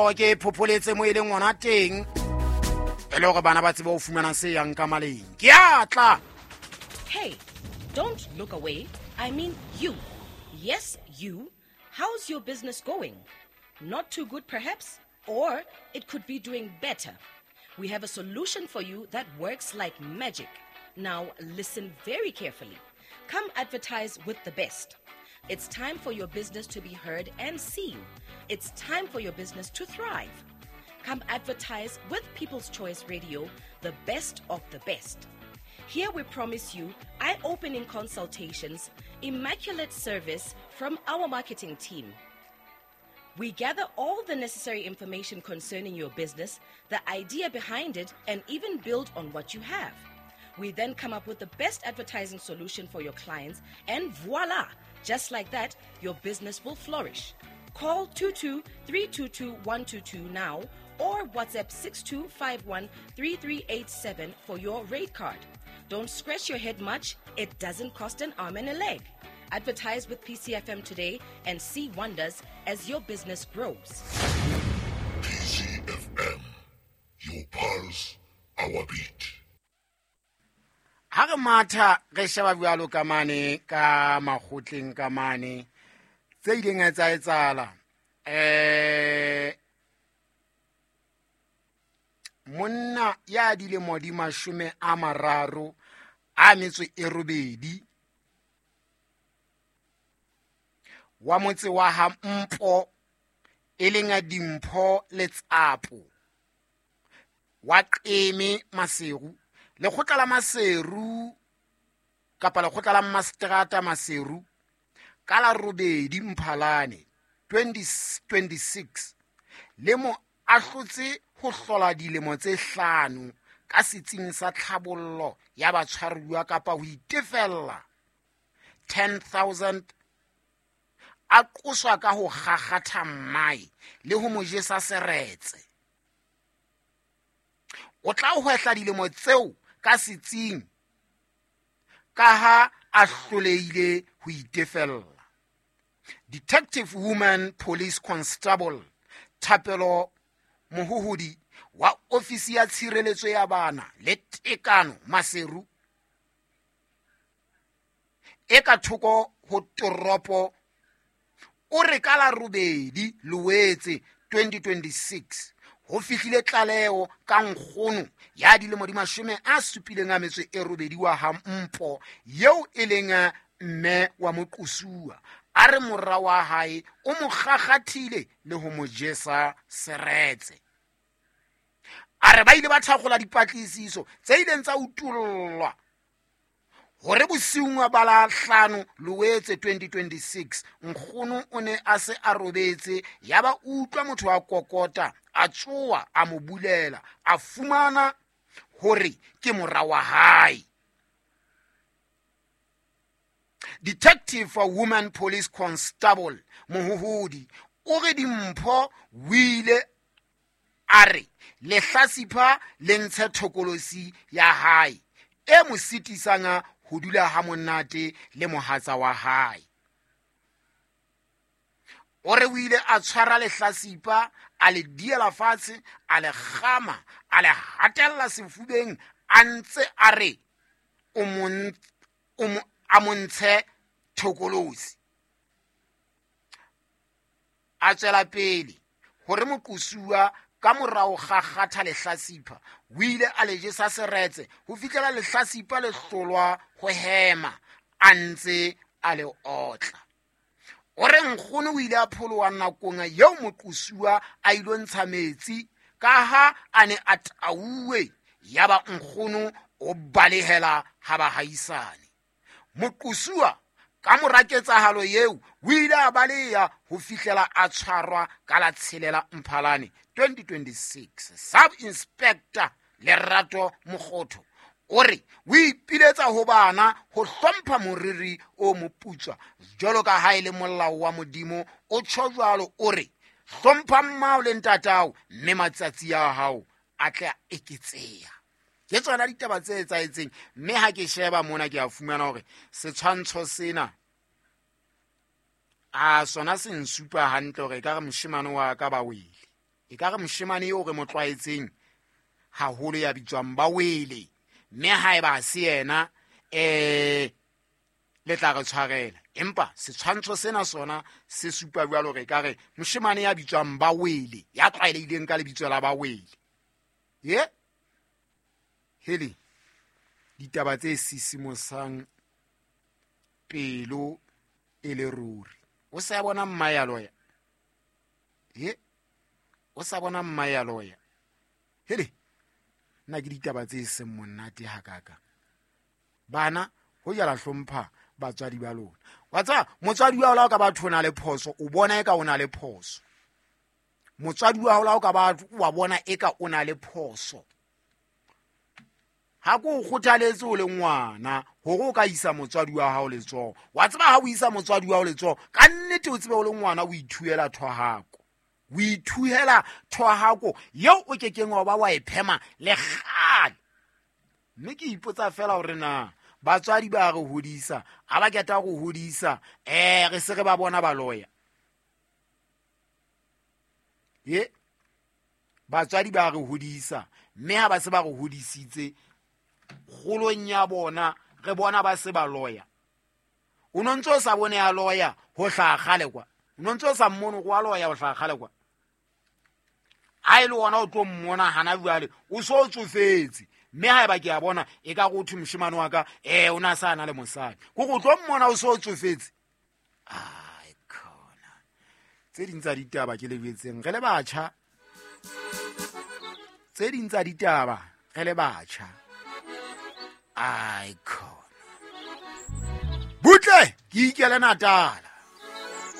ke phopholetse mo eleng ngwana teng e le gore bana ba tsebe o fumana se yang ka maleng ke atla. Hey, don't look away. I mean you. Yes, you. How's your business going? Not too good, perhaps? Or it could be doing better. We have a solution for you that works like magic. Now, listen very carefully. Come advertise with the best. It's time for your business to be heard and seen. It's time for your business to thrive. Come advertise with People's Choice Radio, the best of the best. Here we promise you eye-opening consultations, immaculate service from our marketing team. We gather all the necessary information concerning your business, the idea behind it, and even build on what you have. We then come up with the best advertising solution for your clients, and voila! Just like that, your business will flourish. Call 22-322-122 now or WhatsApp 6251-3387 for your rate card. Don't scratch your head much. It doesn't cost an arm and a leg. Advertise with PCFM today and see wonders as your business grows. PCFM, your pulse, our beat. Ha re matha re sheba bjalo ka mane ka magotleng ka mane tse ileng a etsaetsala monna ya dilemo di 30 a metso e robedi wa motse wa ha Mpo e leng a Dimpho le Tsapo wa Qeme Maseru lekgotla la Maseru kapa lekgotla la Mastrata Maseru ka la robedi Mphalane 2026 le mo ahlotse ho hlola dilemo tse 5 ka setsing sa tlhabollo ya batshwaruwa kapa ho itefella 10,000 a qoswa ka ho gaggatha mmai le ho mo jesa seretse o tla ho hwehla dilemo tseo ka setsing ka ha a hloleile ho itefella. Detective Woman Police Constable Thapelo Mohohodi wa ofisi ya tshireletso ya bana le tekano Maseru e ka thoko ho toropo o re ka la robedi Loetse 2026 ho fihlile tlaleo ka nkgono ya dilemo di 78 wa ha Mpo yeo e leng mme wa Moqosuwa a re morra wa hae o mo gaggathile le ho mo jesa seretse a re ba ile ba thagola dipatlisiso tse ileng tsa utullwa hore bosiungwa ba la 5 Loetse 2026 nkgono o ne a se a robetse ya ba utlwa motho wa kokota a tsoa a mo bulela a fumana hore ke morra wa hae. Detective for Woman Police Constable Mohohodi o re Dimpho wile are le hlasipa le ntshe thokolosi ya hae e mo sitisanga ho dula ha monate le mohatsa wa hae. O re wile a tshwara le hlasipa a le diela fatshe a le gama a le hatella sefubeng a ntse a re o montshe thokolosi a tsela pele hore Moqosuwa ka morao ga gatha le hlasipa o ile a le jesa seretse ho fitlela le hlasipa le hlolwa ho hema a ntse a le otla. O re nkgono o ile a pholowa nakong eo Moqosuwa a ilo ntsha metsi ka ha a ne a tauwe ya ba nkgono o balehela ha ba haisane. Moqosuwa ka moraketsahalo yeo o ile a baleya ho fihlela a tshwarwa ka la 6 Mphalane 2026. Sub Inspector Lerato Mokgotho o re o ipiletsa ho bana ho hlompha moriri o moputswa jwalo ka ha ile molao wa modimo o tshojwalo o re hlompha mmao le ntatao mme matsatsi ya hao a tla eketseha. Ke tsona ditaba tse etsaetseng mme ha ke sheba mona ke a fumana hore setshwantsho sena sona se nsupa hantle hore ka re moshimane wa ka ba wele e ka re moshemane eo re mo tlwaetseng haholo ya bitswang Bawele, mme haeba se yena le tla re tshwarela. Empa setshwantsho sena sona se supa jwalo re ka re moshemane ya bitswang Bawele, ya tlwaelehileng ka lebitso la Bawele. Hele ditaba tse sisimosang pelo e le ruri. O sa bona mmaya loya? O sa bona mmaya loya? Hele nna ke ditaba tse seng monate hakaka. Bana ho jala hlompha batswadi ba lona. Wa tsaba motswadi wa hao la ka batho na le phoso, o bona eka o na le phoso. Motswadi wa hao la ka batho wa bona eka o na le phoso. Ha go kgothaletse o le ngwana hore o ka isa motswadi wa hao letsoho. Wa tseba ha o isa motswadi wa hao letsoho, ka nnete o tsebe o le ngwana o ithuela thwahako. O ithuela thwahako yo o kekeng wa ba wa ephema le kgale. Mme ke ipotsa fela hore na batswadi ba re hodisa, a ba keta go hodisa, re se re ba bona ba loya. Batswadi ba re hodisa, mme ha ba se ba re hodisitse, kgolong ya bona re bona ba se ba loya. O no ntse o sa bone ya loya ho hlakgale kwa. O no ntse o sa mmono go a loya ho hlakgale kwa. A ile wona o tlo mmona hana jwale o so tsofetse, mme ha eba ke a bona e ka go thu moshemane wa ka o na sa na le mosadi go go tlo mmona o so tsofetse. Ai khona tse ding tsa ditaba ke lebetseng re le batjha, tse ding tsa ditaba re le batjha. Ai khona butle ke ikele Natala.